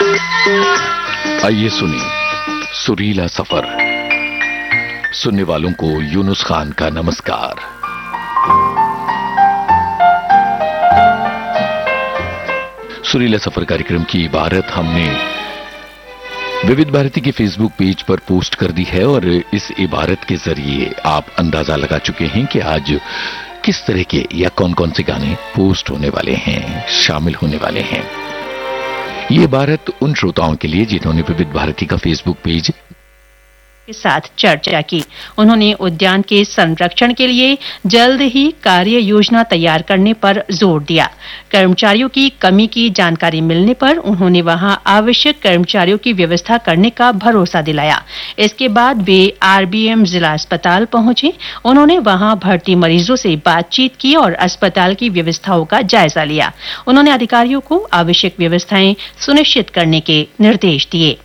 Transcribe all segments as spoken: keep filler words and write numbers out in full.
आइए सुनिए सुरीला सफर। सुनने वालों को यूनुस खान का नमस्कार। सुरीला सफर कार्यक्रम की इबारत हमने विविध भारती के फेसबुक पेज पर पोस्ट कर दी है और इस इबारत के जरिए आप अंदाजा लगा चुके हैं कि आज किस तरह के या कौन कौन से गाने पोस्ट होने वाले हैं, शामिल होने वाले हैं। ये इबारत उन श्रोताओं के लिए जिन्होंने विविध भारती का फेसबुक पेज के साथ चर्चा की। उन्होंने उद्यान के संरक्षण के लिए जल्द ही कार्य योजना तैयार करने पर जोर दिया। कर्मचारियों की कमी की जानकारी मिलने पर उन्होंने वहां आवश्यक कर्मचारियों की व्यवस्था करने का भरोसा दिलाया। इसके बाद वे आरबीएम जिला अस्पताल पहुंचे। उन्होंने वहां भर्ती मरीजों से बातचीत की और अस्पताल की व्यवस्थाओं का जायजा लिया। उन्होंने अधिकारियों को आवश्यक व्यवस्थाएं सुनिश्चित करने के निर्देश दिए।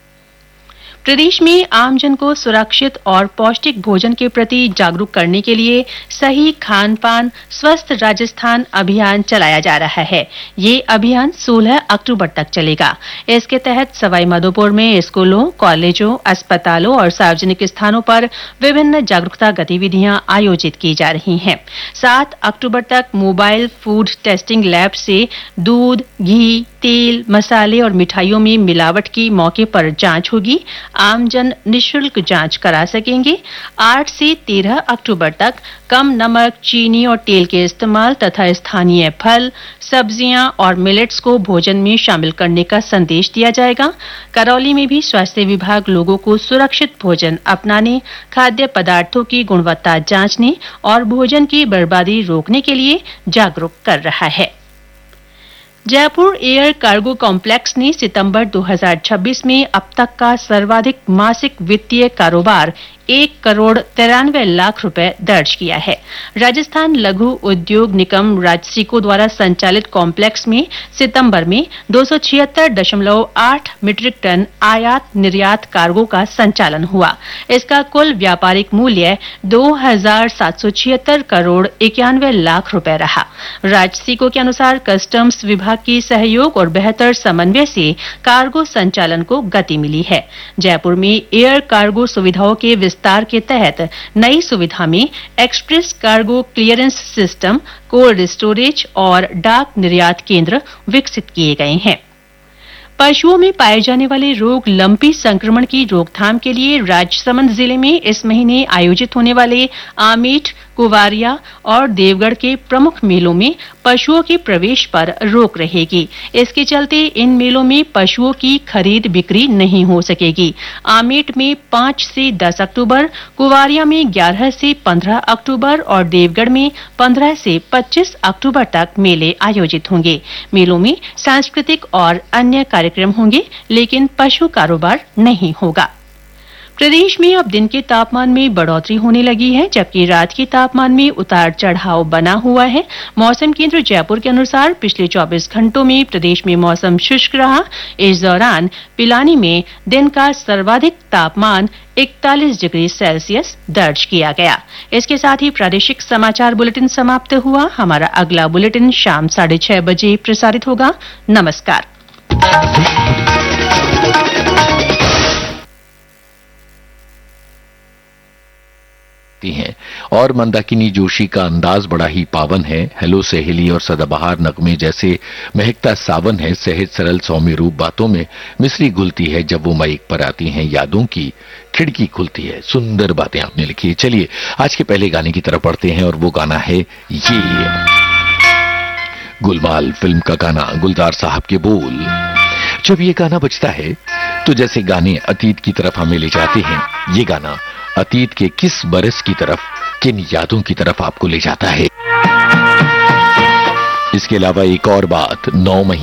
प्रदेश में आमजन को सुरक्षित और पौष्टिक भोजन के प्रति जागरूक करने के लिए सही खान पान स्वस्थ राजस्थान अभियान चलाया जा रहा है। ये अभियान सोलह अक्टूबर तक चलेगा। इसके तहत सवाई माधोपुर में स्कूलों, कॉलेजों, अस्पतालों और सार्वजनिक स्थानों पर विभिन्न जागरूकता गतिविधियां आयोजित की जा रही हैं। सात अक्टूबर तक मोबाइल फूड टेस्टिंग लैब से दूध, घी, तेल, मसाले और मिठाइयों में मिलावट की मौके पर जांच होगी। आमजन निशुल्क जांच करा सकेंगे। आठ से तेरह अक्टूबर तक कम नमक, चीनी और तेल के इस्तेमाल तथा स्थानीय फल, सब्जियां और मिलेट्स को भोजन में शामिल करने का संदेश दिया जाएगा। करौली में भी स्वास्थ्य विभाग लोगों को सुरक्षित भोजन अपनाने, खाद्य पदार्थों की गुणवत्ता जांचने और भोजन की बर्बादी रोकने के लिए जागरूक कर रहा है। जयपुर एयर कार्गो कॉम्प्लेक्स ने सितंबर दो हज़ार छब्बीस में अब तक का सर्वाधिक मासिक वित्तीय कारोबार एक करोड़ तिरानवे लाख रुपए दर्ज किया है। राजस्थान लघु उद्योग निगम राजसिको द्वारा संचालित कॉम्प्लेक्स में सितंबर में दो सौ छिहत्तर दशमलव आठ मीट्रिक टन आयात निर्यात कार्गो का संचालन हुआ। इसका कुल व्यापारिक मूल्य दो हजार सात सौ छिहत्तर करोड़ इक्यानवे लाख रुपए रहा। राजसिको के अनुसार कस्टम्स विभाग की सहयोग और बेहतर समन्वय से कार्गो संचालन को गति मिली है। जयपुर में एयर कार्गो सुविधाओं के विस्तार के तहत नई सुविधा में express cargo clearance system, cold storage और डाक निर्यात केंद्र विकसित किए गए हैं। पशुओं में पाए जाने वाले रोग लंपी संक्रमण की रोकथाम के लिए राजसमंद जिले में इस महीने आयोजित होने वाले आमेठ, कुवारिया और देवगढ़ के प्रमुख मेलों में पशुओं के प्रवेश पर रोक रहेगी। इसके चलते इन मेलों में पशुओं की खरीद बिक्री नहीं हो सकेगी। आमेठ में पांच से दस अक्टूबर, कुवारिया में ग्यारह से पंद्रह अक्टूबर और देवगढ़ में पंद्रह से पच्चीस अक्टूबर तक मेले आयोजित होंगे। मेलों में सांस्कृतिक और अन्य कार्यक्रम होंगे, लेकिन पशु कारोबार नहीं होगा। प्रदेश में अब दिन के तापमान में बढ़ोतरी होने लगी है, जबकि रात के तापमान में उतार चढ़ाव बना हुआ है। मौसम केंद्र जयपुर के अनुसार पिछले चौबीस घंटों में प्रदेश में मौसम शुष्क रहा। इस दौरान पिलानी में दिन का सर्वाधिक तापमान इकतालीस डिग्री सेल्सियस दर्ज किया गया। इसके साथ ही प्रादेशिक समाचार बुलेटिन समाप्त हुआ। हमारा अगला बुलेटिन शाम साढ़े छह बजे प्रसारित होगा। नमस्कार। हैं और मंदाकिनी जोशी का अंदाज बड़ा ही पावन है। हेलो सहेली और सदाबहार नगमे जैसे महकता सावन है। सहज सरल सौम्य रूप बातों में मिश्री घुलती है। जब वो माइक पर आती हैं यादों की खिड़की खुलती है। सुंदर बातें आपने लिखी है। चलिए आज के पहले गाने की तरफ बढ़ते हैं और वो गाना है ये गुलमाल फिल्म का गाना, गुलजार साहब के बोल। जब ये गाना बजता है तो जैसे गाने अतीत की तरफ हमें ले जाते हैं, ये गाना अतीत के किस बरस की तरफ, किन यादों की तरफ आपको ले जाता है। इसके अलावा एक और बात, नौ महीने